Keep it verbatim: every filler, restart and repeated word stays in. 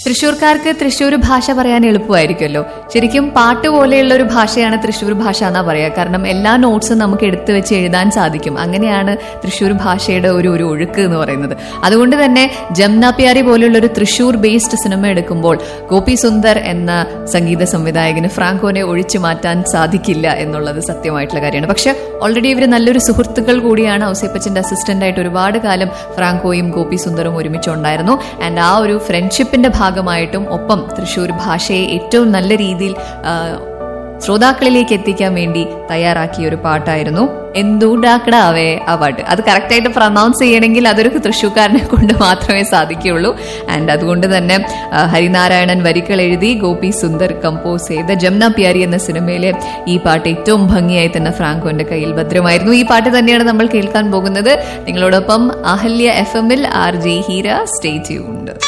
തൃശ്ശൂർക്കാർക്ക് തൃശ്ശൂർ ഭാഷ പറയാൻ എളുപ്പമായിരിക്കുമല്ലോ. ശരിക്കും പാട്ട് പോലെയുള്ള ഒരു ഭാഷയാണ് തൃശ്ശൂർ ഭാഷ എന്നാ പറയാ. കാരണം എല്ലാ നോട്ട്സും നമുക്ക് എടുത്തു വെച്ച് എഴുതാൻ സാധിക്കും. അങ്ങനെയാണ് തൃശ്ശൂർ ഭാഷയുടെ ഒരു ഒരു ഒഴുക്ക് എന്ന് പറയുന്നത്. അതുകൊണ്ട് തന്നെ ജംന പ്യാരി പോലെയുള്ള ഒരു തൃശ്ശൂർ ബേസ്ഡ് സിനിമ എടുക്കുമ്പോൾ ഗോപി സുന്ദർ എന്ന സംഗീത സംവിധായകന് ഫ്രാങ്കോനെ ഒഴിച്ചു മാറ്റാൻ സാധിക്കില്ല എന്നുള്ളത് സത്യമായിട്ടുള്ള കാര്യമാണ്. പക്ഷെ ഓൾറെഡി ഇവർ നല്ലൊരു സുഹൃത്തുക്കൾ കൂടിയാണ്. ഔസേപ്പച്ചന്റെ അസിസ്റ്റന്റ് ആയിട്ട് ഒരുപാട് കാലം ഫ്രാങ്കോയും ഗോപി സുന്ദറും ഒരുമിച്ചുണ്ടായിരുന്നു. ആൻഡ് ആ ഒരു ഫ്രണ്ട്ഷിപ്പിന്റെ ഭാഗമായിട്ടും ഒപ്പം തൃശ്ശൂർ ഭാഷയെ ഏറ്റവും നല്ല രീതിയിൽ ശ്രോതാക്കളിലേക്ക് എത്തിക്കാൻ വേണ്ടി തയ്യാറാക്കിയ ഒരു പാട്ടായിരുന്നു എന്തുണ്ടാക്കടാവേ ആ പാട്ട്. അത് കറക്റ്റായിട്ട് പ്രൊനൗൺസ് ചെയ്യണമെങ്കിൽ അതൊരു തൃശ്ശൂർക്കാരനെ കൊണ്ട് മാത്രമേ സാധിക്കുകയുള്ളൂ. ആൻഡ് അതുകൊണ്ട് തന്നെ ഹരിനാരായണൻ വരികൾ എഴുതി ഗോപി സുന്ദർ കമ്പോസ് ചെയ്ത ജംന പ്യാരി എന്ന സിനിമയിലെ ഈ പാട്ട് ഏറ്റവും ഭംഗിയായി തന്നെ ഫ്രാങ്കോന്റെ കയ്യിൽ ഭദ്രമായിരുന്നു. ഈ പാട്ട് തന്നെയാണ് നമ്മൾ കേൾക്കാൻ പോകുന്നത്. നിങ്ങളോടൊപ്പം അഹല്യ എഫ് എമ്മിൽ R J Heera. Stay tuned.